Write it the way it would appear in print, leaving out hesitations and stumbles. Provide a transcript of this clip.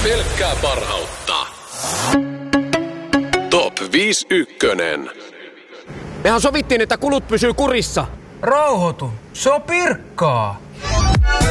Pelkkää parhautta. Top 5 ykkönen. Mehän sovittiin, että kulut pysyy kurissa. Rauhoitu. Se on Pirkkaa.